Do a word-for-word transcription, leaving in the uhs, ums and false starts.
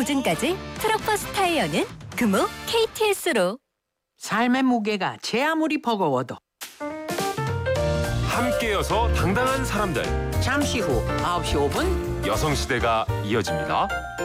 보증까지 트럭버스 타이어는 금호 케이티에스로. 삶의 무게가 제 아무리 버거워도 함께여서 당당한 사람들. 잠시 후 아홉 시 오 분 여성시대가 이어집니다.